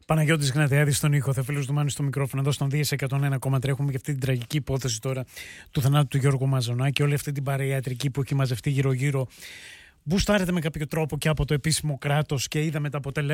Παναγιώτης Γνατιάδης στον ήχο, Θεοφίλος Δουμάνης στο μικρόφωνο, εδώ στον DS 101,3. Έχουμε και αυτή την τραγική υπόθεση τώρα του θανάτου του Γιώργου Μαζονάκη, όλη αυτή την παραϊατρική που έχει μαζευτεί γύρω-γύρω. Μπουστάρεται με κάποιο τρόπο και από το επίσημο κράτος και είδαμε τα αποτελέσματα.